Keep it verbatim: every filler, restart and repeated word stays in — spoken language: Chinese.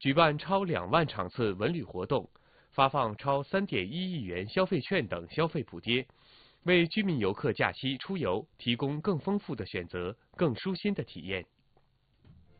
举办超两万场次文旅活动，发放超三点一亿元消费券等消费补贴，为居民游客假期出游提供更丰富的选择、更舒心的体验。